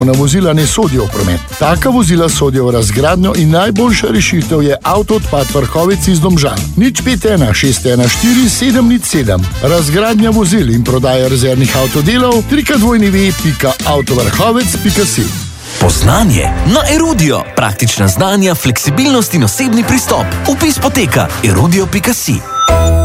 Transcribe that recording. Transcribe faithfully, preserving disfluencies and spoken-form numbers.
Na vozila ne sodijo v promet. Taka vozila sodijo v razgradnjo in najboljša rešitev je Avtoodpad Vrhovec iz Domžal. nič pet ena šest ena štiri sedem nič sedem. Razgradnja vozil in prodaja rezervnih avtodelov trikrat dvojni ve pika avtovrhovec pika si. Poznanje na Erudio. Praktična znanja, fleksibilnost in osebni pristop. Vpis poteka erudio pika si.